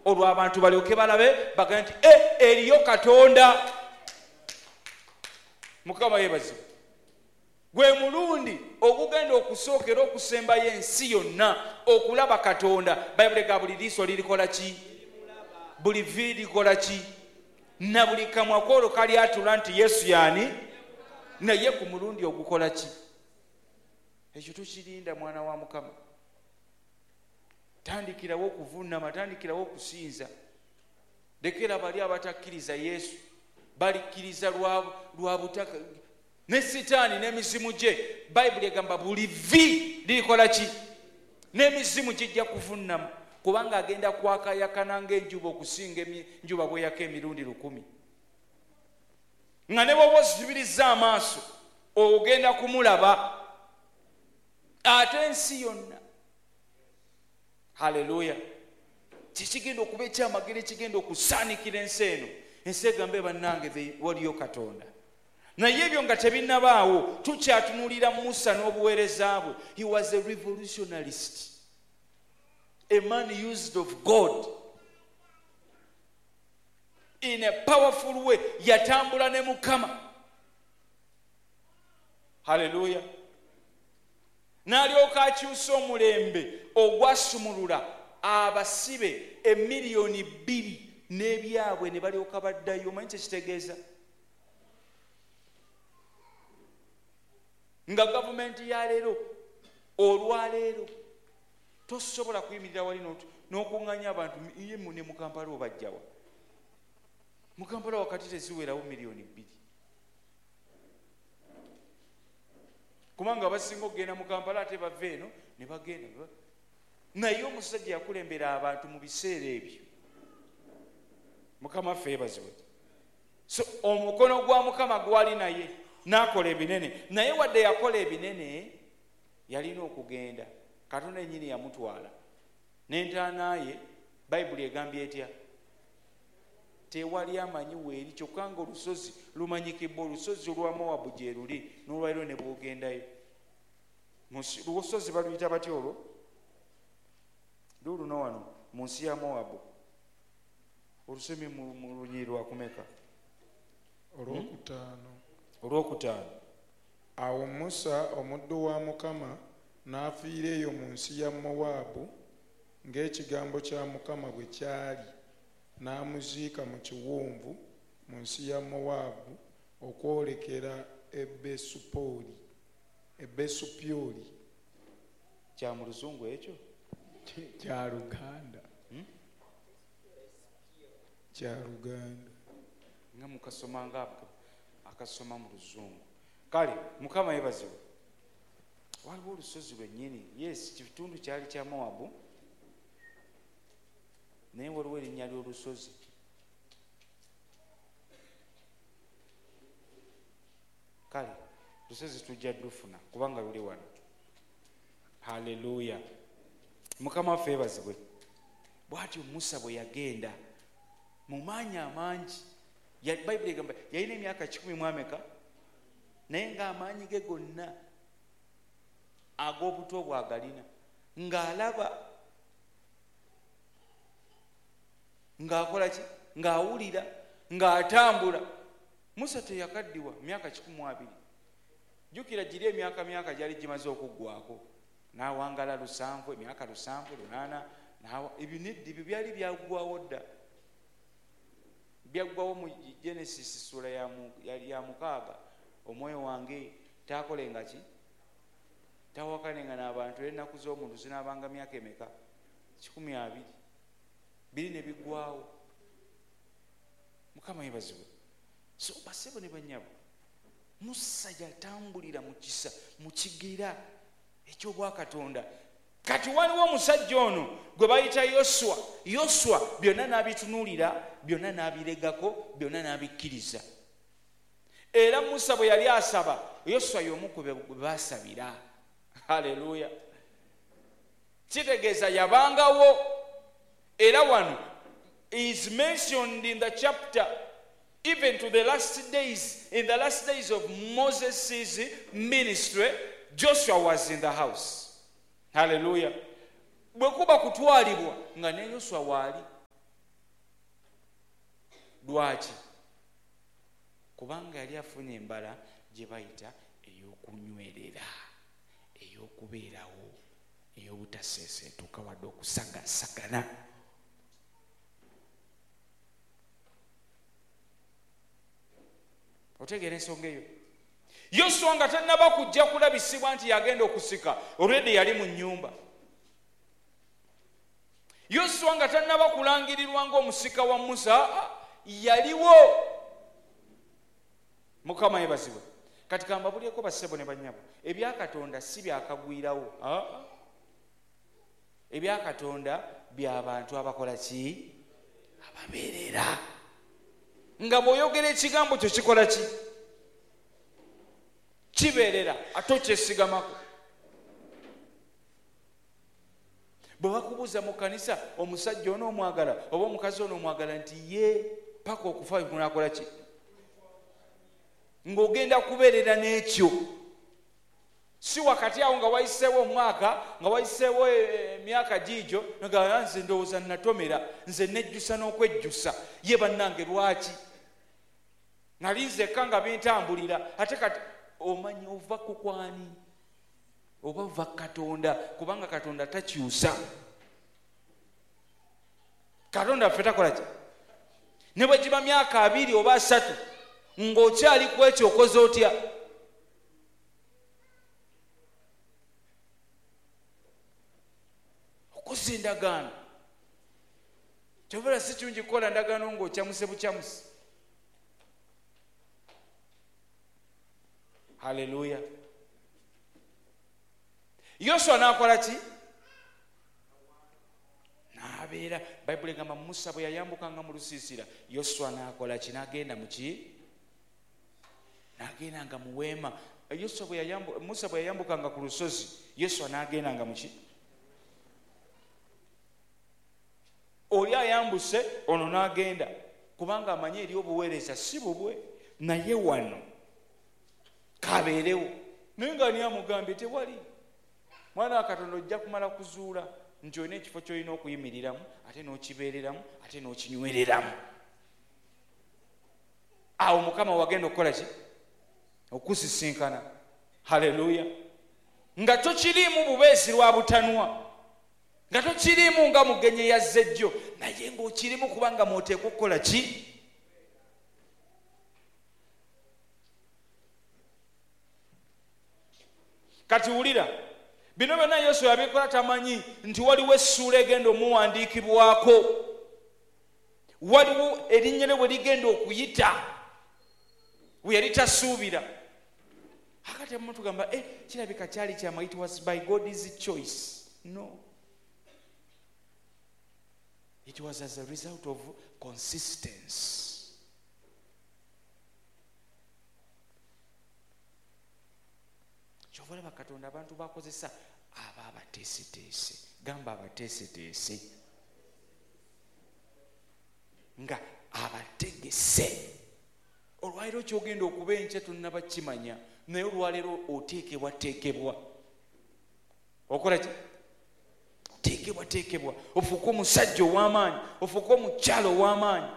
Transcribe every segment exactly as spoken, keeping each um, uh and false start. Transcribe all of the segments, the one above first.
olwo abantu balyoke balabe bagambe nti e eriyo Katonda. Mukama yeebazibwe. Gwe mulundi ogugenda okusookera okusembayo ensi yonna okulaba Katonda. Bayibuli ga buli liiso lirikola ki? Buli vi likola ki? Na buli kamwa koolo kalyatula nti Yesu yaani? Naye ku mulundi ogukola ki? Ekyo tukirinda mwana wa Mukama. Tandikirawo okuvuunama, tandikirawo okusinza. Lekera bali abatakkiriza Yesu balikkiriza lwa butaka ne Sitaani n'emizimu gye. Bayibuli egamba buli vi lirikola ki? N'emizimu gijja kuvuunama, kubanga agenda kwakayakana ng'enjuba okusinga enjuba bweyaka emirundi lukumi. Nga ne bw'oba ozibiriza amaaso ogenda kumulaba ate ensi yonna. Haleluya. Kikigenda okuba ekyamagero ekigenda okusaanikira ensi eno. Ensi egambe bannange waliyo Katonda. Naye ebyo nga tebinnabaawo, tukyatunulira Musa n'obuweereza bwe. He was a revolutionarist, a man used of God in a powerful way. Yatambula ne Mukama. Haleluya. N'alyoka akyusa omulembe ogwasumulula abasibe emiliyoni bbiri n'ebyabwe ne balyoka baddayo. Omanyi kye kitegeeza? Nga gavumenti ya leero olwaleero tosobola kuyimirira wali n'okuŋŋanya abantu ye ne mu Kampala obajjawa. Mu Kampala wakati teziwerawo miliyoni bbiri. Kubanga abasinga okugenda mu Kampala ate bava eno ne bagenda. Naye omusajja yakulembera abantu mu biseera ebyo. Mukama ffe yeebazibwe. So omukono gwa Mukama gwali naye n'akola ebinene. Naye wadde yakola ebinene yalina okugenda. Katonda ennyini yamutwala n'entaana ye. Bayibuli egambye etya? Tewali amanyi weeri kyokka nga olusozi lumanyikibwa. Olusozi olwa Mowabu gye luli n'olwaliro ne bw'ogendayo. Olusozi baluyita batya olwo? Luluno wano mu nsi ya Mowabu. Olusomye mu lunyiri lwa kumeka? Olwokutaano. Olwokutaano. Awo Musa omuddu wa Mukama n'afiira eyo mu nsi ya Mowabu ng'ekigambo kya Mukama bwe kyali, n'amuziika mu kiwonvu mu nsi ya Mowabu okwolekera Ebesupoli. Ebesupyoli. Kya mu Luzungu ekyo? Kya Luganda. Hmm? Kya Luganda. Nga mukasoma nga akasoma mu Luzungu. Kale Mukama yeebazibwe. Waliwo olusozi lwennyini. Yes, kitundu kyali kya Mowabu. Naye waliwo erinnya ly'olusozi. Kale lusozi tujja dufuna kubanga luli wano. Haleluya. Mukama waffe yeebazibwe. Bw'atyo Musa bwe yagenda mu maanyi amangi. Bayibuli egamba yalina emyaka kikumi mu ameka, naye ng'amaanyi ge gonna ag'obuto bwagalina, ng'alaba, ng'akola ki? Ng'awulira, ng'atambula. Musa teyakaddiwa myaka kikumi mu abiri. Jjukira giri emyaka myaka gyali gimaze okuggwako. N'awangala lusanvu, emyaka lusanvu, lunaana, ebiniddi byo byali byaggwawo dda. Byaggwawo mu Genesis sura ya mukaaga. Omwoyo wange taakolenga ki? Tawakanenga n'abantu ennaku z'omuntu zinaabanga myaka emeka? Kikumi abiri. Biri ne biggwawo. Mukama yeebazibwe. So basebo ne bannyabo, Musa yatambulira mu kisa mu kigera eky'obwakatonda. Kati waliwo omusajja ono gwe bayita Yoswa. Yoswa byonna n'abitunuulira, byonna n'abiregako, byonna n'abikkiriza. Era Musa bwe yali asaba, Yoswa y'omu ku be baasabira. Haleluya. Kitegeeza yabangawo. Era wano is mentioned in the chapter even to the last days. In the last days of Moses' ministry, Joshua was in the house. Hallelujah. Bwe kuba kutwalibwa nga ne Yoswa waali. Lwaki? Kubanga yali afunye embala gye bayita ey'okunywerera, ey'okubeerawo, ey'obutaseeseetuka wadde okusagasagana. Otegeera ensonga eyo? Yoswa nga tannaba kujja kulabisibwa nti yagenda okusika, olwedde yali mu nnyumba. Yoswa nga tannaba kulangirirwa ng'omusika wa Musa, yaliwo. Mukama yebazibwe. Kati kambabulyeko bassebo ne bannyabo, ebya Katonda si byakagwirawo. Ebya Katonda by'abantu abakola ki? Ababeerera. Nga bw'oyogera ekigambo kyo kikola ki? Kibeerera, ate okyesigamako. Bwe bakubuuza mu kanisa omusajja onoomwagala oba omukazi onoomwagala nti ye paka okufa kunakola ki? Ng'ogenda kubeerera n'ekyo. Si wakati awo nga wayiseewo omwaka, nga wayiseewo emyaka giigyo, nga nze ndowooza natomera, nze nejjusa n'okwejjusa. Ye bannange lwaki? Nali nzekka nga bintambulira, ate kati omanyi ova ku kwani? Oba ova Katonda, kubanga Katonda takyusa. Katonda ffe takola ki? Ne bwe giba myaka abiri oba asatu ng'okyali ku ekyo okoze otya? Okoze endagaano. Kyobera si kirungi kukola ndagaano ng'okyamuse bukyamuse. Haleluya. Yoswa n'akola ki? N'abeera. Bayibuli egamba Musa bwe yayambukanga mu lusiisira, Yoswa n'akola ki? N'agenda mu ki? N'agendanga mu weema. Yoswa bwe yayambu Musa bwe yayambukanga ku lusozi, Yoswa n'agendanga mu ki? Oli ayambuse, ono n'agenda, kubanga amanyi eri obuweereza si bubwe, naye wano kabeerewo. Naye nga ani amugambye tewali. Mwana wa Katonda ojja kumala kuzuula nti olina ekifo ky'olina okuyimiriramu, ate n'okibeereramu, ate n'okinywereramu. Awo Mukama wagenda okukola ki? Okusisinkana. Haleluya. Nga tokiriimu bubeezi lwa butanwa, nga tokiriimu nga mugenyi yazze jjo, naye ng'okirimu kubanga mw'oteekwa okukola ki? Kati wulira, bino byonna Yoswa yabikola tamanyi nti waliwo essuula egenda omuwandiikibwako, waliwo erinnya lye bwe ligenda okuyita, bwe yali tasuubira. Akati abamu tugamba eh, kirabika kyali kyama, it was by God's choice. No. It was as a result of consistency. Kyovalaba Katonda abantu bakozesa aba abateeseteese. Gamba abateeseteese. Nga abategese. Olwaleero kyogenda okuba enkya tonnaba kimanya, naye olwaleero oteekebwa teekebwa. Okola ki? Teekebwa teekebwa. Ofuuka omusajja ow'amaanyi, ofuuka omukyalo ow'amaanyi.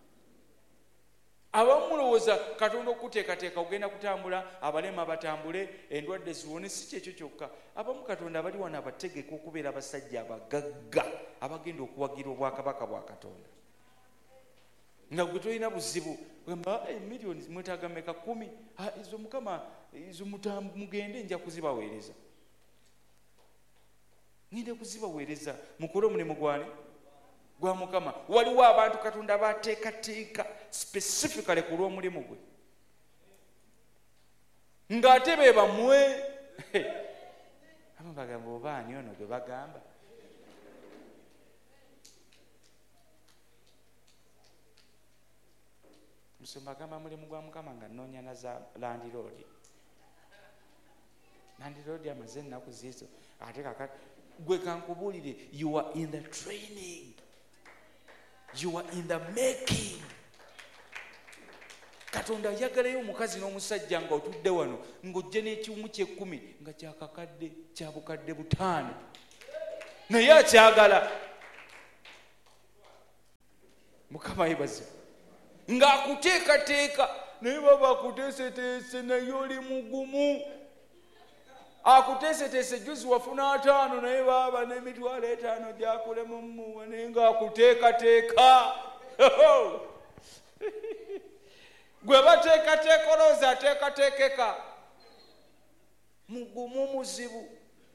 Abamu mulowooza Katonda okuteekateeka ogenda kutambula, abalema batambule, endwadde ziwone. Si kyekyo kyokka. Abamu Katonda abali wano abategeka okubeera abasajja abagagga abagenda okuwagira obwakabaka bwa Katonda. Nga gwe tolina buzibu, gamba emiliyoni mwetaaga meka kumi, izo Mukama izo mugende nja kuzibaweereza. Ngende kuzibaweereza mukole omulimu gwani gwa Mukama. Waliwo abantu Katonda bateekateeka specifically ku lw'omulimu gwe, ng'ate be bamwe abamu bagamba oba ani ono gwe bagamba. Musumba agamba mulimu gwa Mukama nga nnoonya na za landiroodi. Landiroodi amaze ennaku ziizo, ate kakati gwe kankubuulire, you are in the training, you are in the making. Katonda yagalayo omukazi n'omusajja nga otudde wano ng'ojje n'ekimu ky'ekkumi nga kyakakadde kya bukadde butaano, naye akyagala. Mukama yebazibu. ng'akuteekateeka naye baba akuteeseteese naye oli mugumu. Akuteeseteese juzi wafuna ataano naye baba n'emitwalo etaano gyakulemu mmuwa naye ng'akuteekateeka. Gwe bateekateeka olowooza ateekateekeka. Mugumu muzibu.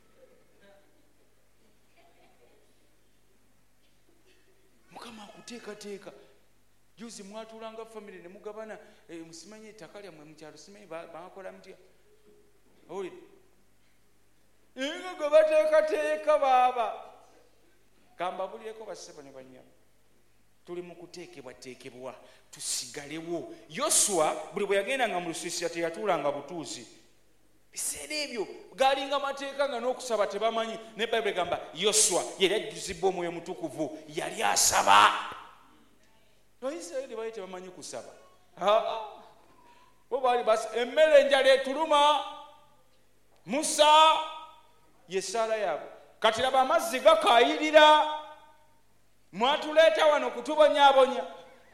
Mukama akuteekateeka. Juzi mwatuulanga family ne mugabana musimanyi ettaka lyammwe mu kyalo simanyi bakola mutya. Owulidde? Nga gwe bateekateeka baaba. Kambabulyeko bassebo ne bannyabo. Tuli mu kuteekebwateekebwa tusigalewo. Yoswa buli bwe yagendanga mu lusiisira teyatuulanga butuuzi. Biseera ebyo galinga mateeka nga n'okusaba tebamanyi. Ne Bayibuli egamba Yoswa yali ajjuzibwa Omwoyo Mutukuvu yali asaba. Abayisirayiri baali tebamanyi kusaba. Bo baali basi emmere enjala etuluma. Musa yesaala yaabwe. Kati laba amazzi gakaayirira. Mwatuleeta wano kutubonyaabonya.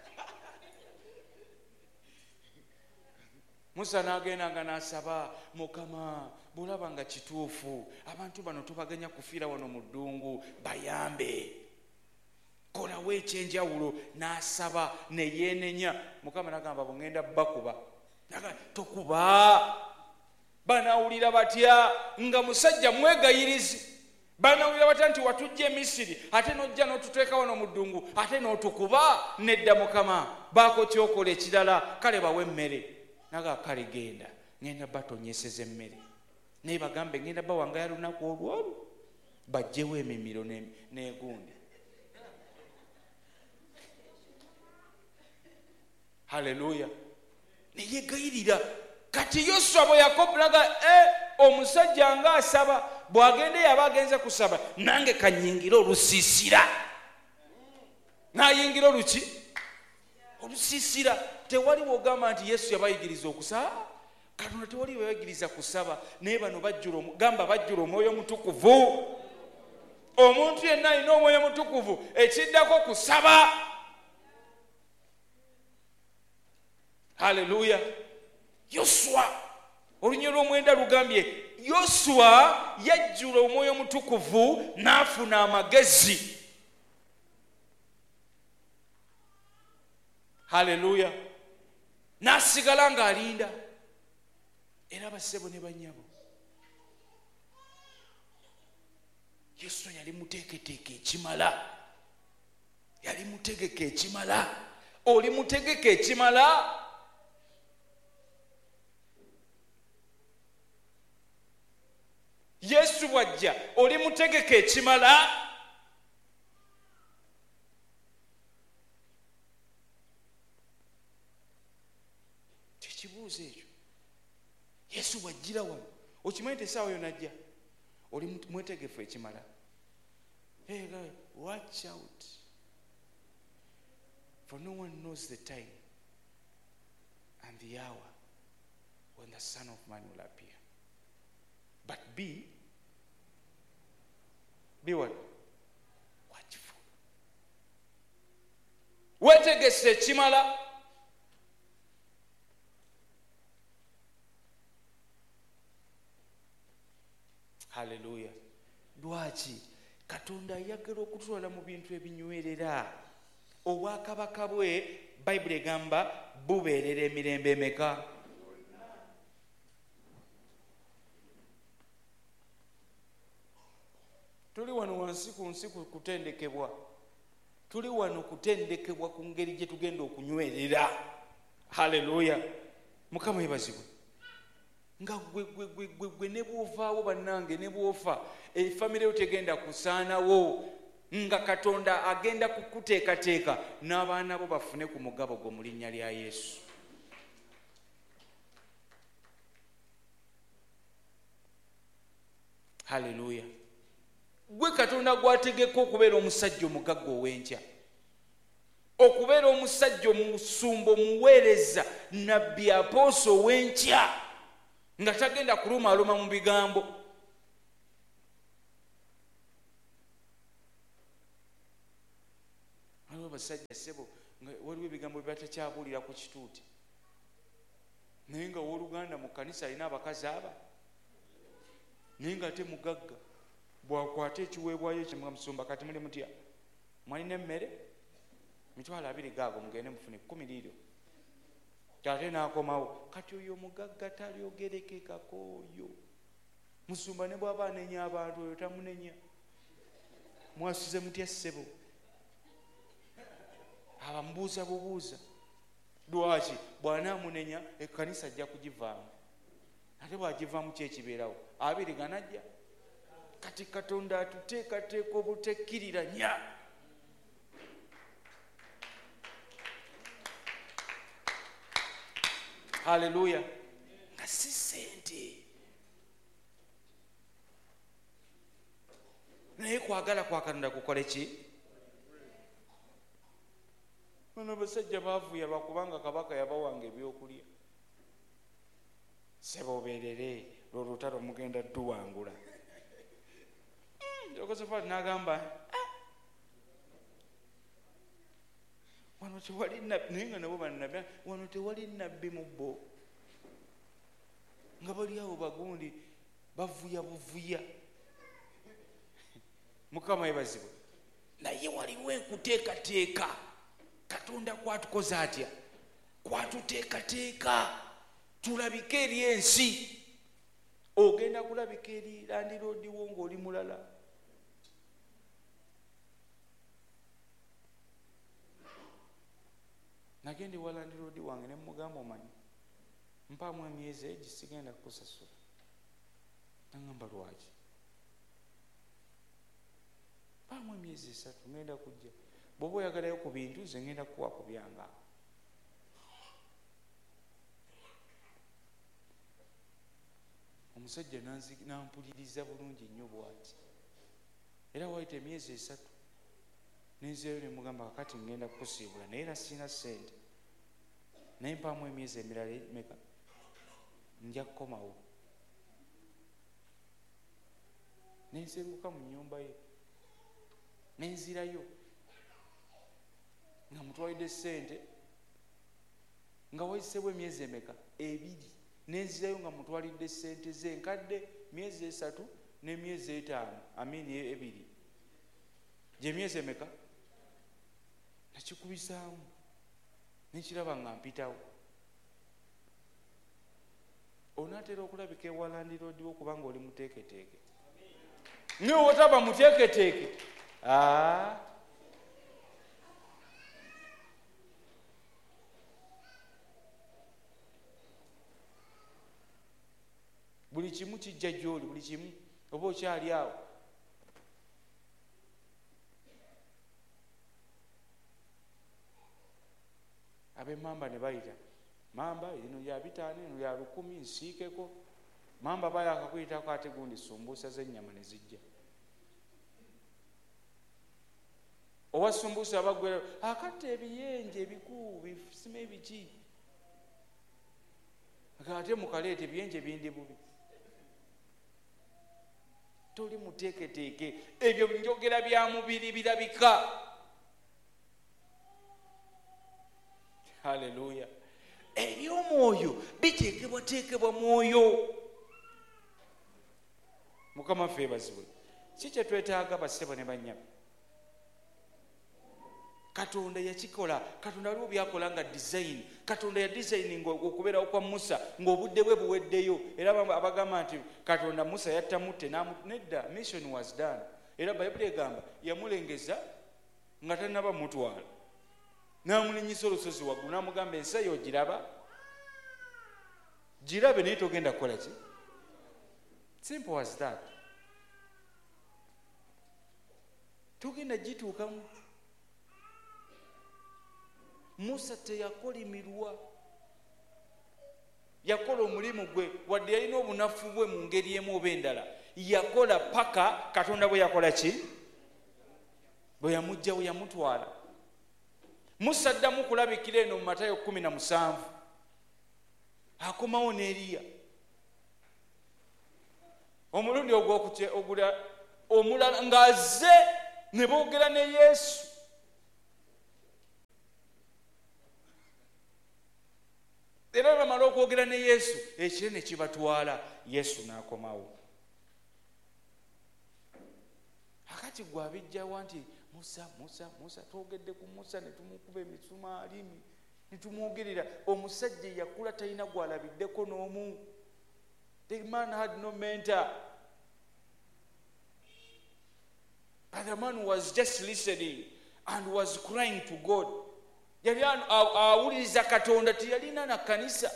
Musa n'agendanga n'asaba, Mukama bulaba nga kituufu abantu bano tubaganya kufiira wano mu ddungu bayambe. Kolawo ekyenjawulo. N'asaba ne yeenenya. Mukama n'agamba bw'ŋŋenda bakuba. N'agamba tokuba. Banaawulira batya nga musajja mwegayirizi. Banaawulira batya nti watujja e Misiri ate n'ojja n'otuteeka wano mu ddungu ate n'otukuba. Nedda Mukama baako kyokola ekirala kale bawe emmere. Naga kale genda ngenda batonyeseza emmere naye bagambe ngenda bawangaya lunaku olwolu bajjewo emimiro n'egundi. Haleluya. Neyegayirira. Kati Yoswa bwe yakopulaga e omusajja nga asaba bw'agende yaba agenze kusaba nange kanyingira olusiisira. Nayingira oluki? Olusiisira. Tewaliwo ogamba nti Yesu yabayigiriza okusaba. Katonda tewaliwo yabayigiriza kusaba naye bano bajjula gamba bajjula Omwoyo Mutukuvu. Omuntu yenna alina Omwoyo Mutukuvu ekiddako kusaba. Haleluya. Yoswa olunyiro lw'omwenda lugambye Yoswa yajjula Omwoyo Mutukuvu n'afuna amagezi. Haleluya. N'asigala ng'alinda. Era bassebo ne bannyabo Yesu yali muteeketeeke ekimala. Yali mutegeke ekimala. Oli mutegeke ekimala. Yesu wajja oli mutegeke ekimala. Tekibuuzo ekyo. Yesu wajjira wano okimanyi nti essaawa yo najja oli mwetegefu ekimala. Hey guys, watch out, for no one knows the time and the hour when the Son of Man will appear. But be, be what? Watchful. Wetegese ekimala. Haleluya. Lwaki Katonda ayagala okutwala mu bintu ebinywerera. Obwakabaka bwe Bayibuli egamba bubeerera emirembe emeka? Tuli wano wansi ku nsi kutendekebwa. Tuli wano kutendekebwa ku ngeri gye tugenda okunywerera. Haleluya. Mukama yebazibwe. Nga gwe gwe gwe gwe gwe ne bw'ovaawo bannange ne bw'ofa efamire yo tegenda kusaanawo nga Katonda agenda kukuteekateeka n'abaana bo bafune ku mugabo gwo mu linnya lya Yesu. Haleluya. Gwe Katonda gwategeka okubeera omusajja omugagga ow'enkya, okubeera omusajja omusumba omuweereza nabbi apooso ow'enkya nga tagenda kulumaaluma mu bigambo. Abo basajja sebo waliwo ebigambo bye batakyabuulira ku kituuti, naye nga owooluganda mu kanisa alina abakazi aba, naye nga ate mugagga. Bwakwata ekiweebwayo kimwe musumba, kati muli mutya, mwalina emmere mitwalo abiri gaago mugende mufune kkumi liiryo, ate n'akomawo. Kati oyo mugagga talyogerekekako oyo. Musumba ne bw'aba anenya abantu oyo tamunenya. Mwasuze mutya ssebo? Abamubuuza bubuuza. Lwaki? Bw'anaamunenya ekkanisa ajja kugivaamu, ate bw'agivaamu kyekibeerawo abiri ganajja. Kati Katonda atuteekateeka obutekkirira. Haleluya. Nga si ssente, naye kwagala kwa Katonda kukole ki? Bano basajja baavuya lwakubanga kabaka yabawanga ebyokulya. Sebo obeerere, lwo lutalo mugenda dduwangula. Yekosafaati n'agamba wano tewali nabbi, naye nga nabo bannabbi, wano tewali nabbi mu bo, nga bali awo bagundi bavuya buvuya. Mukama yebazibwe. Naye waliwo enkuteekateeka. Katonda kwatukoze atya? Kwatuteekateeka tulabike eri ensi. Ogenda kulabika eri landiroodiwo ng'oli mulala. Nagende wa landiroodi wange ne mugamba omanyi, mpaamu emyezi egi sigenda kukusasula. Nangamba lwaki? Mpaamu emyezi esatu ngenda kujja. Bw'oba oyagalayo ku bintu ze ngenda kukuwa ku byange. Omusajja nampuliriza bulungi nnyo bw'ati. Era wayita emyezi esatu nenzeeyo ne mugamba kakati ngenda kukusiibula, naye era sirina ssente, naye mpaamu emyezi emirala meka nja kukomawo. Nensenguka mu nnyumba ye nenzirayo nga mutwalidde ssente, nga wayiseewo emyezi emeka? Ebiri. Nenzirayo nga mutwalidde ssente ze nkadde myezi esatu n'emyezi etaano, amini ebiri, gye myezi emeka? Nakikubisaamu nekiraba nga mpitawo. Onaatera okulabika ewa landiroodiwo kubanga oli muteeketeeke. Naye wotaba muteeketeeke, aa buli kimu kijja gy'oli, buli kimu oba okyali awo. Ab'emmamba ne bayita, mamba eno ya bitaano, eno ya lukumi, nsiikeko. Mamba baya akakuyitako ate gundi sumbuusa z'ennyama ne zijja. Owa sumbuusa abagwera akatta ebiyenje ebikuu bifusime ebiki. Ate mukaleeta ebiyenje bindi bubi. Toli muteeketeeke, ebyo njogera bya mubiri birabika. Haleluya. Eby'omwoyo biteekebwateekebwa mwoyo. Mukama ffe bazibwe. Si kye twetaaga bassebo ne bannyabo. Katonda yakikola. Katonda waliwo byakola nga design. Katonda ya designing okubeera kwa Musa ng'obudde bwe buweddeyo. Era abagamba nti Katonda Musa yattamutte nedda, mission was done. Era Bayibuli egamba yamulengeza nga tannaba mutwala. N'amulinyisa olusozi waggulu n'amugamba ensi eyo ogiraba? Girabe naye togenda kukola ki? Simple as that. Togenda gituukamu. Musa teyakolimirwa. Yakola omulimu gwe wadde yalina obunafu bwe mu ngeri emu oba endala. Yakola paka Katonda bwe yakola ki? Bwe yamugjawo yamutwala. Musa addamu kulabikira eno mu Matayo kumi na musanvu. Akomawo ne Eriya. Omulundi ogw'okugula omulala ng'azze ne boogera ne Yesu. bamala okwogera ne Yesu ekire ne kibatwala, Yesu n'akomawo. Akati gwe abijjawa nti Musa Musa Musa, twogedde ku Musa ne tumukuba emisumaali ne tumwogerera. Omusajja yakula talina gwalabiddeko n'omu. The man had no mentor. But the man was just listening and was crying to God. Yali awuliriza Katonda, tiyalina na kanisa.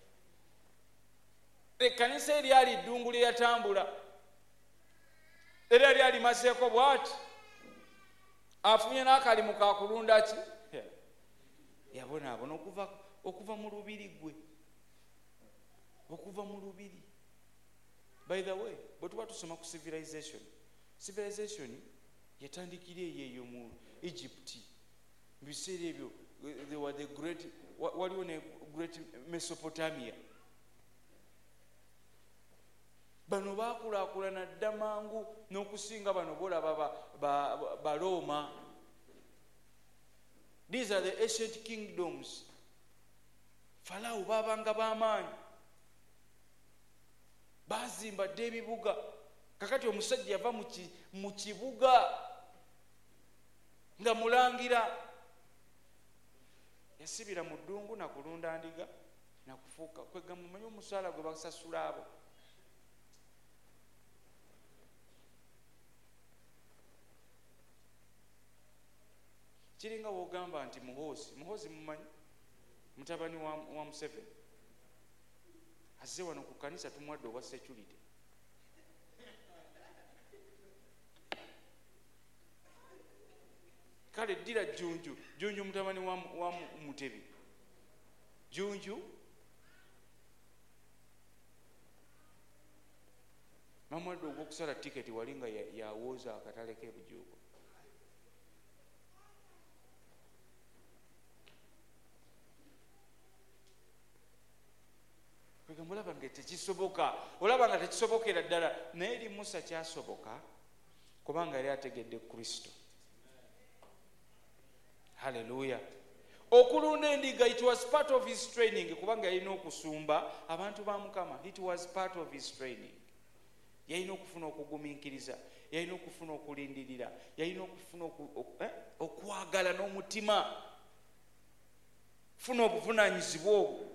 Ekkanisa eryali ddungu lye yatambula era lyali maseeko bw'ati, afunye n'akalimu ka kulunda ki, yabonaabona okuva okuva mu lubiri gwe, okuva mu lubiri. By the way, bwe tuba tusoma ku civilization, civilization yatandikira eyo mu Egypt. Mu biseera ebyo they were the great, waliwo ne great Mesopotamia. Bano baakulaakulana dda mangu n'okusinga bano bolaba ba Roma. These are the ancient kingdoms. Farao baabanga b'amaanyi, baazimba dda ebibuga. Kakati omusajja yava mu kibuga nga mulangira, yasibira mu ddungu nakulunda ndiga nakufuuka kwegamba mumanyi omusaala gwe basasula abo. Kiringa wogamba nti Muhoozi, Muhoozi mumanyi mutabani wa, wa Museveni azze wano ku kanisa tumwadde obwa security. Kale ddira Jjunju, Jjunju mutabani wa, wa Mutebi, Jjunju mamwadde ogw'okusala tiketi wali nga yawooza akatale k'ebujuuko. Olaba nga tekisoboka, olaba nga tekisobokera ddala, naye eri Musa kyasoboka kubanga yali ategedde Kristo. Haleluya. Okulunda endiga, it was part of his training, kubanga yalina okusumba abantu ba Mukama. It was part of his training. Yalina okufuna okugumiikiriza, yalina okufuna okulindirira, yalina okufuna okwagala n'omutima, funa obuvunaanyizibwa obwo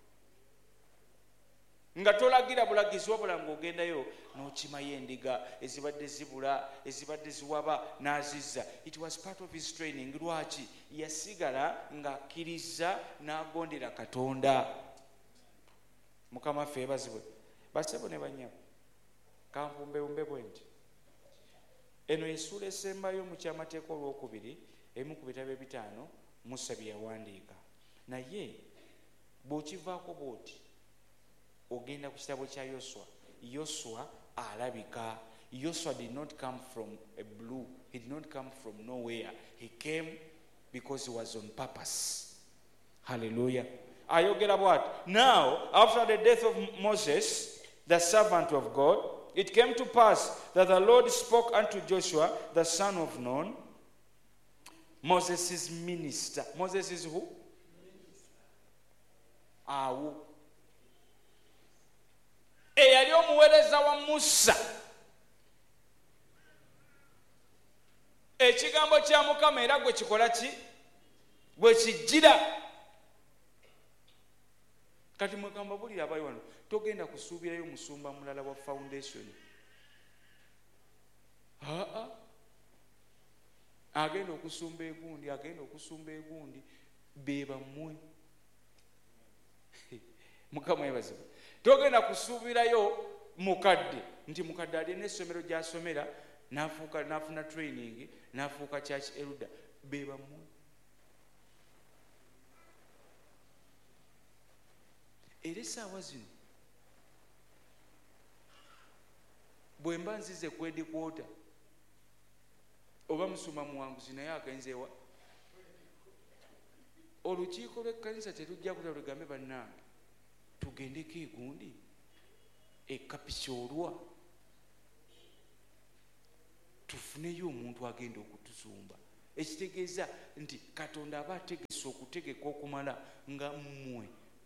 nga tolagira bulagizi wabula ng'ogendayo n'okimayo endiga ezibadde zibula, ezibadde ziwaba n'azizza. It was part of his training. Lwaki? Yasigala ng'akkiriza n'agondera Katonda. Mukama ffe yeebazibwe. Basebo ne bannyabo, kanfumbewumbe bwe nti eno essuula esembayo mu kyamateeka olwokubiri emu ku bitabo ebitaano Musa bye yawandiika. Naye bw'okivaako bw'oti ogenda ku kitabo kya Yoswa. Yoswa alabika. Yoswa did not come from a blue. He did not come from nowhere. He came because he was on purpose. Hallelujah. Ayogera bw'ati. Now, after the death of Moses, the servant of God, it came to pass that the Lord spoke unto Joshua, the son of Nun, Moses' minister. Moses is who? Awo. Eyali omuweereza wa Musa. Ekigambo kya Mukama era gwe kikola ki? Gwe kijjira. Kati mwegamba bulira abayi wano, togenda kusuubirayo musumba mulala wa foundation. Aa, agenda okusumba egundi, agenda okusumba egundi, beba mmwe. Mukama yebazibwe. Togenda kusuubirayo mukadde nti mukadde ali n'essomero gy'asomera n'afuuka n'afuna training n'afuuka church elder, beba mmwe. Era essaawa zino bwe mba nzize kwedikwota oba musuma muwanguzi naye agenzeewa, olukiiko lw'ekkanisa terujja kuta lugambe bannange tugendeko egundi ekapisoolwa tufuneyo omuntu agenda okutuzumba. Ekitegeeza nti Katonda aba ategese okutegeka okumala nga mmwe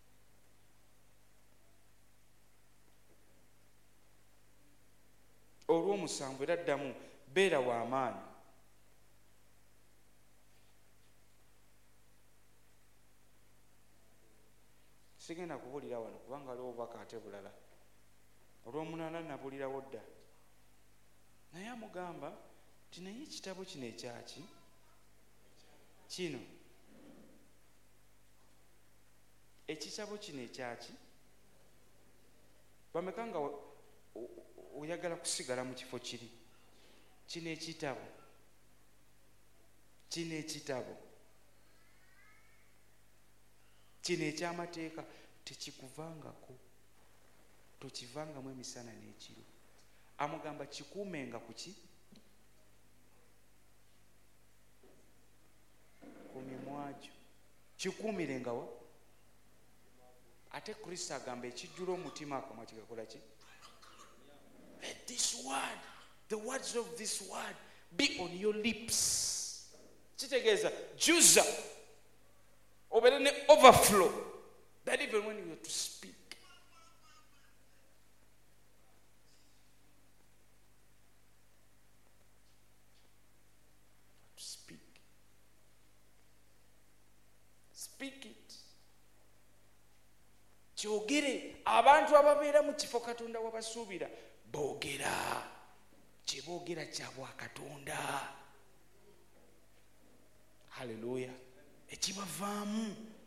olw'omusanvu era ddamu beera w'amaanyi. Sigenda kubulira wano kubanga waliwo obubaka ate bulala. Olw'omunaana nabulirawo dda. Naye amugamba nti naye ekitabo kino ekyaki kino ekitabo kino ekyaki bameka nga oyagala kusigala mu kifo kiri. Kino ekitabo kino ekitabo kino eky'amateeka tekikuvangako, tokivangamu emisana n'ekiro. Amugamba kikuumenga ku ki? Ku mimwa gyo. Kikuumirengawa? Ate Kristo agamba ekijjula omutima akamwa kigakola ki? Let this word, the words of this word be on your lips. Kitegeeza juza obeere ne overflow that even when you are to speak, to speak speak it. Kyogere. Abantu ababeera mu kifo Katonda wabasuubira boogera, kye boogera kya bwa Katonda. Haleluya. Ekibavaamu